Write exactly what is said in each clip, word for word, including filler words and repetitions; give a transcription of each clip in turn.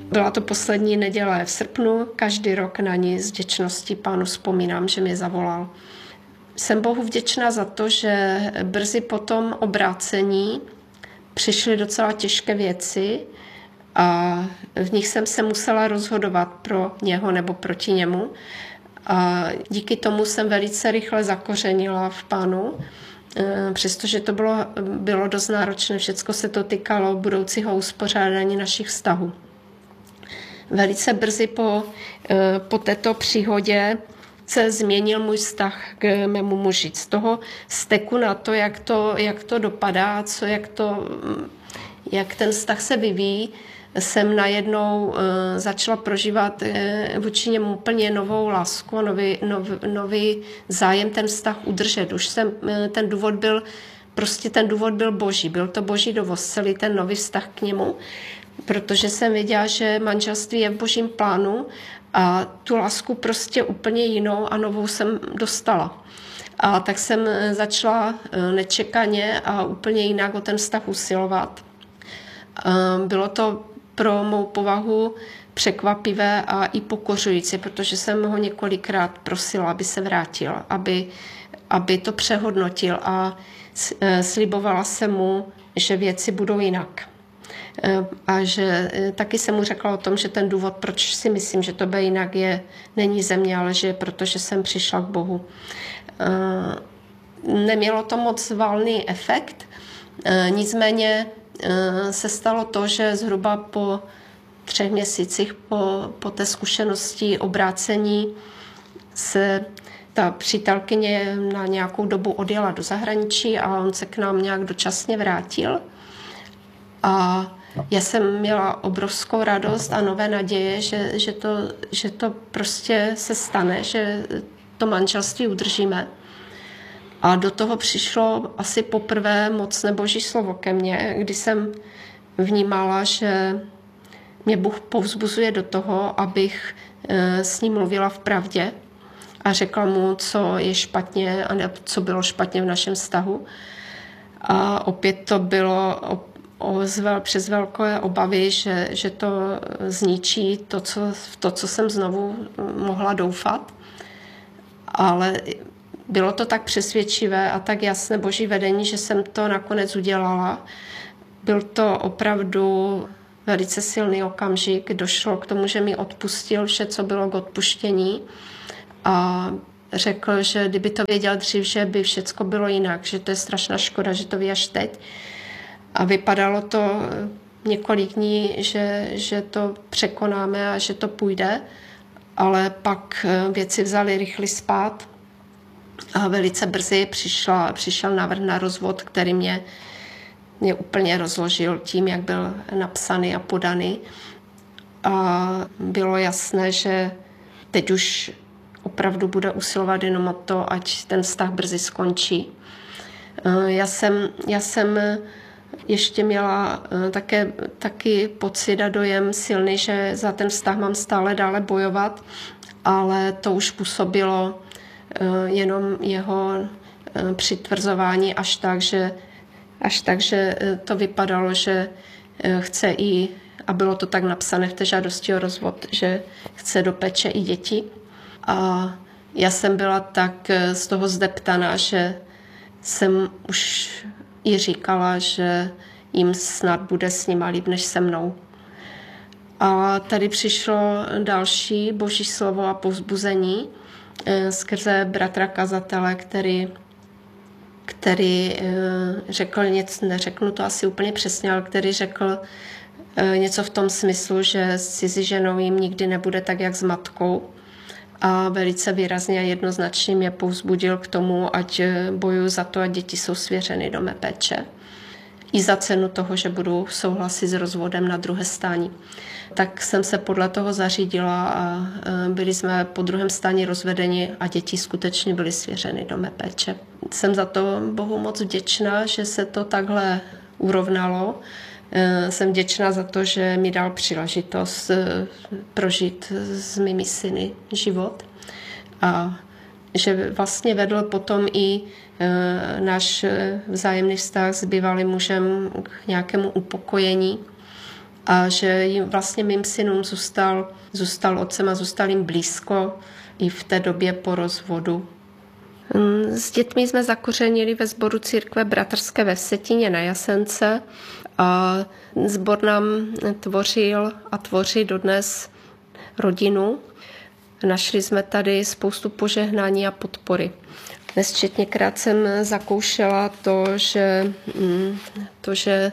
Byla to poslední neděle v srpnu, každý rok na ní s vděčností Pánu vzpomínám, že mě zavolal. Jsem Bohu vděčná za to, že brzy po tom obrácení přišly docela těžké věci a v nich jsem se musela rozhodovat pro něho nebo proti němu. A díky tomu jsem velice rychle zakořenila v Pánu, přestože to bylo, bylo dost náročné, všechno se to týkalo budoucího uspořádání našich vztahů. Velice brzy po, po této příhodě se změnil můj vztah k mému muži. Z toho steku na to, jak to, jak to dopadá, co, jak, to, jak ten vztah se vyvíjí, jsem najednou začala prožívat vůči němu úplně novou lásku, nový, nov, nový zájem ten vztah udržet. Už jsem, ten důvod byl, prostě ten důvod byl boží, byl to boží dovoz, celý ten nový vztah k němu, protože jsem věděla, že manželství je v božím plánu a tu lásku prostě úplně jinou a novou jsem dostala. A tak jsem začala nečekaně a úplně jinak o ten vztah usilovat. Bylo to pro mou povahu překvapivé a i pokořující, protože jsem ho několikrát prosila, aby se vrátil, aby, aby to přehodnotil a slibovala jsem mu, že věci budou jinak. A že taky jsem mu řekla o tom, že ten důvod, proč si myslím, že to bude jinak, je, není ze mě, ale že je proto, že jsem přišla k Bohu. Nemělo to moc valný efekt, nicméně se stalo to, že zhruba po třech měsících po, po té zkušenosti obrácení se ta přítelkyně na nějakou dobu odjela do zahraničí a on se k nám nějak dočasně vrátil. A já jsem měla obrovskou radost a nové naděje, že, že, to, že to prostě se stane, že to manželství udržíme. A do toho přišlo asi poprvé mocné boží slovo ke mně, kdy jsem vnímala, že mě Bůh povzbuzuje do toho, abych s ním mluvila v pravdě a řekla mu, co je špatně a ne, co bylo špatně v našem vztahu. A opět to bylo ozvel přes velké obavy, že, že to zničí to co, to, co jsem znovu mohla doufat. Ale bylo to tak přesvědčivé a tak jasné boží vedení, že jsem to nakonec udělala. Byl to opravdu velice silný okamžik. Došlo k tomu, že mi odpustil vše, co bylo k odpuštění. A řekl, že kdyby to věděl dřív, že by všecko bylo jinak, že to je strašná škoda, že to ví až teď. A vypadalo to několik dní, že, že to překonáme a že to půjde, ale pak věci vzaly rychle spát a velice brzy přišla, přišel návrh na rozvod, který mě, mě úplně rozložil tím, jak byl napsaný a podaný. A bylo jasné, že teď už opravdu bude usilovat jenom o to, ať ten vztah brzy skončí. Já jsem, já jsem ještě měla také, taky pocit a dojem silný, že za ten vztah mám stále dále bojovat, ale to už působilo jenom jeho přitvrzování až tak, že, až tak, že to vypadalo, že chce i, a bylo to tak napsané v té žádosti o rozvod, že chce do péče i děti. A já jsem byla tak z toho zdeptaná, že jsem už i říkala, že jim snad bude s nima líp než se mnou. A tady přišlo další boží slovo a povzbuzení skrze bratra kazatele, který, který řekl něco, neřeknu to asi úplně přesně, ale který řekl něco v tom smyslu, že s cizí ženou jim nikdy nebude tak, jak s matkou. A velice výrazně a jednoznačně mě povzbudil k tomu, ať bojuju za to, ať děti jsou svěřeny do mé péče. I za cenu toho, že budu souhlasit s rozvodem na druhé stání. Tak jsem se podle toho zařídila a byli jsme po druhém stání rozvedeni a děti skutečně byly svěřeny do mé péče. Jsem za to Bohu moc vděčná, že se to takhle urovnalo. Jsem vděčná za to, že mi dal příležitost prožít s mými syny život a že vlastně vedl potom i náš vzájemný vztah s bývalým mužem k nějakému upokojení a že jim vlastně mým synům zůstal, zůstal otcem a zůstal jim blízko i v té době po rozvodu. S dětmi jsme zakořenili ve sboru církve bratrské ve Vsetíně na Jasence a sbor nám tvořil a tvoří dodnes rodinu. Našli jsme tady spoustu požehnání a podpory. Nesčetněkrát jsem zakoušela to, že, to, že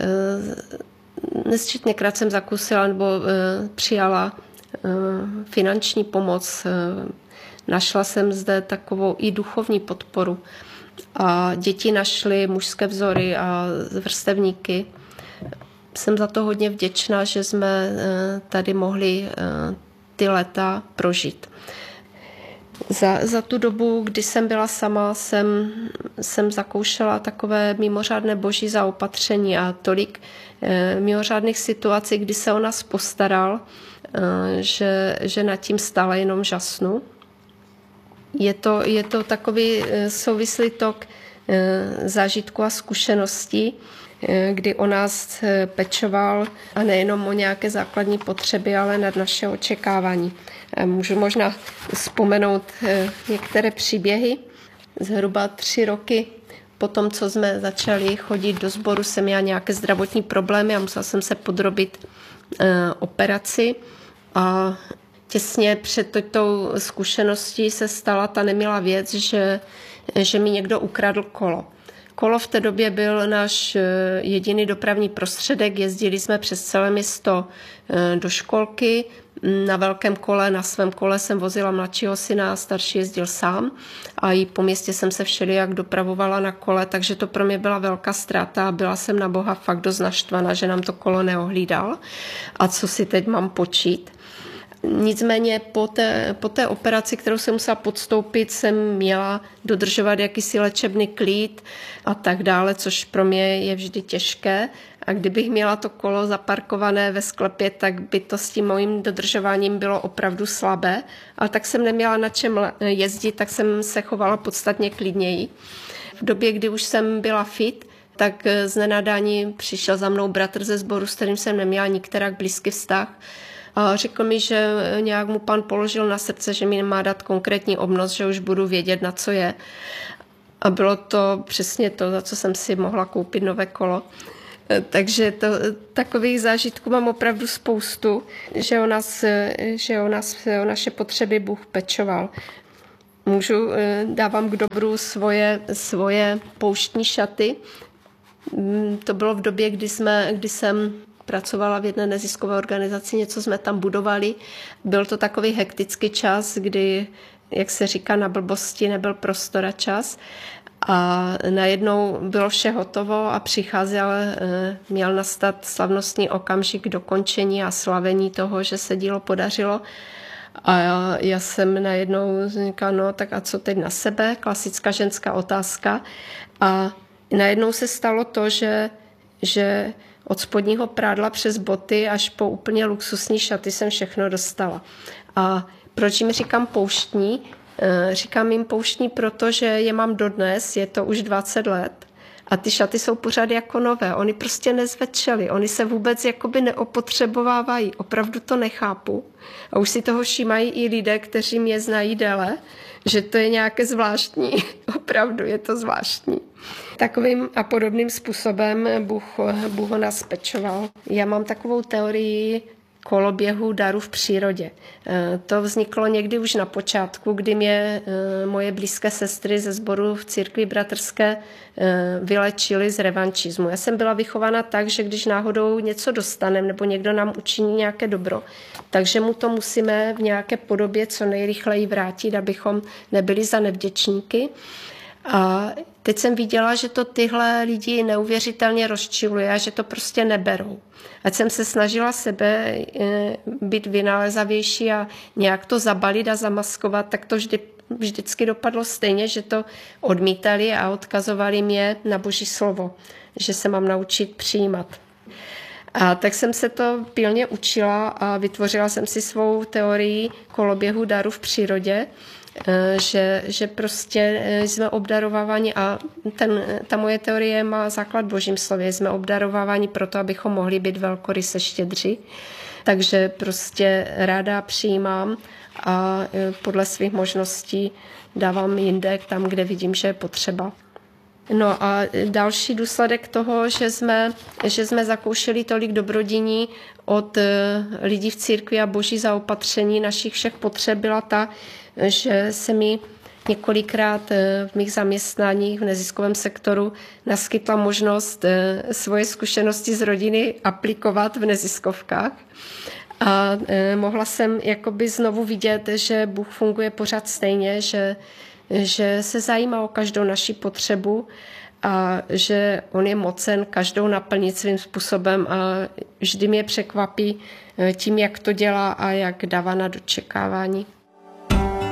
nesčetněkrát jsem zakusila nebo přijala finanční pomoc. Našla jsem zde takovou i duchovní podporu. A děti našly mužské vzory a vrstevníky. Jsem za to hodně vděčná, že jsme tady mohli ty léta prožít. Za, za tu dobu, kdy jsem byla sama, jsem, jsem zakoušela takové mimořádné boží zaopatření a tolik eh, mimořádných situací, kdy se o nás postaral, eh, že, že nad tím stále jenom žasnu. Je to, je to takový eh, souvislý tok eh, zážitku a zkušeností, eh, kdy o nás eh, pečoval a nejenom o nějaké základní potřeby, ale nad naše očekávání. Můžu možná vzpomenout některé příběhy. Zhruba tři roky po tom, co jsme začali chodit do sboru, jsem měla nějaké zdravotní problémy a musela jsem se podrobit operaci. A těsně před tou zkušeností se stala ta nemilá věc, že, že mi někdo ukradl kolo. Kolo v té době byl náš jediný dopravní prostředek. Jezdili jsme přes celé město do školky. Na velkém kole, na svém kole jsem vozila mladšího syna a starší jezdil sám. A i po městě jsem se všelijak dopravovala na kole, takže to pro mě byla velká ztráta a byla jsem na Boha fakt dost naštvaná, že nám to kolo neohlídal. A co si teď mám počít? Nicméně po té, po té operaci, kterou jsem musela podstoupit, jsem měla dodržovat jakýsi léčebný klid a tak dále, což pro mě je vždy těžké. A kdybych měla to kolo zaparkované ve sklepě, tak by to s tím mojím dodržováním bylo opravdu slabé. Ale tak jsem neměla na čem jezdit, tak jsem se chovala podstatně klidněji. V době, kdy už jsem byla fit, tak z nenadání přišel za mnou bratr ze sboru, s kterým jsem neměla nikterak blízký vztah. A řekl mi, že nějak mu Pán položil na srdce, že mi má dát konkrétní obnos, že už budu vědět, na co je. A bylo to přesně to, za co jsem si mohla koupit nové kolo. Takže to, takových zážitků mám opravdu spoustu, že o nás, že o nás, o naše potřeby Bůh pečoval. Můžu, dávám k dobru svoje, svoje pouštní šaty. To bylo v době, kdy, jsme, kdy jsem pracovala v jedné neziskové organizaci, něco jsme tam budovali. Byl to takový hektický čas, kdy, jak se říká, na blbosti nebyl prostor a čas. A najednou bylo vše hotovo a přicházel, měl nastat slavnostní okamžik dokončení a slavení toho, že se dílo podařilo. A já, já jsem najednou říkala, no tak a co teď na sebe? Klasická ženská otázka. A najednou se stalo to, že, že od spodního prádla přes boty až po úplně luxusní šaty jsem všechno dostala. A proč jim říkám pouštní? Říkám jim pouštní, protože je mám dodnes, je to už dvacet let a ty šaty jsou pořád jako nové. Oni prostě nezvečely, oni se vůbec jakoby neopotřebovávají. Opravdu to nechápu. A už si toho všímají i lidé, kteří mě znají déle, že to je nějaké zvláštní. Opravdu je to zvláštní. Takovým a podobným způsobem Bůh, Bůh ho nás pečoval. Já mám takovou teorii koloběhu darů v přírodě. To vzniklo někdy už na počátku, kdy mě moje blízké sestry ze sboru v církvi bratrské vylečily z revanšismu. Já jsem byla vychována tak, že když náhodou něco dostaneme nebo někdo nám učiní nějaké dobro, takže mu to musíme v nějaké podobě co nejrychleji vrátit, abychom nebyli za nevděčníky. A teď jsem viděla, že to tyhle lidi neuvěřitelně rozčiluje a že to prostě neberou. Ať jsem se snažila sebe být vynálezavější a nějak to zabalit a zamaskovat, tak to vždy, vždycky dopadlo stejně, že to odmítali a odkazovali mě na Boží slovo, že se mám naučit přijímat. A tak jsem se to pilně učila a vytvořila jsem si svou teorii koloběhu darů v přírodě. že, že prostě jsme obdarováváni a ten, ta moje teorie má základ v Božím slově. Jsme obdarováváni proto, abychom mohli být velkoryse štědří. Takže prostě ráda přijímám a podle svých možností dávám jinde tam, kde vidím, že je potřeba. No a další důsledek toho, že jsme, že jsme zakoušeli tolik dobrodiní od lidí v církvi a Boží zaopatření našich všech potřeb byla ta, že se mi několikrát v mých zaměstnáních v neziskovém sektoru naskytla možnost svoje zkušenosti z rodiny aplikovat v neziskovkách. A mohla jsem jakoby znovu vidět, že Bůh funguje pořád stejně, že, že se zajímá o každou naši potřebu a že on je mocen každou naplnit svým způsobem a vždy mě překvapí tím, jak to dělá a jak dává na dočekávání.